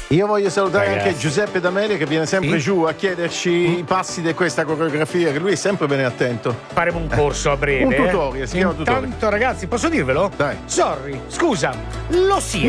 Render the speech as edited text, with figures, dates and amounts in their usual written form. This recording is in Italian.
Io voglio salutare anche Giuseppe D'Amelio che viene sempre giù a chiederci i passi di questa coreografia, che lui è sempre bene attento. Faremo un corso a breve. Un tutorial, si chiama tutorial. Intanto ragazzi, posso dirvelo? Dai. Sorry, scusa, lo si è.